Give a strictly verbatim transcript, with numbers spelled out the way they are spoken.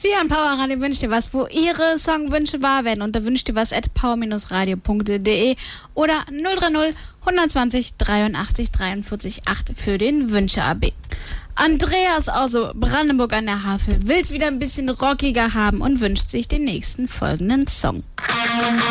Sie hören Power Radio Wünscht dir was, wo Ihre Songwünsche wahr werden unter wünscht dir was at power radio punkt de oder null drei null hundertzwanzig dreiundachtzig dreiundvierzig acht für den Wünsche-A B. Andreas aus Brandenburg an der Havel will es wieder ein bisschen rockiger haben und wünscht sich den nächsten folgenden Song.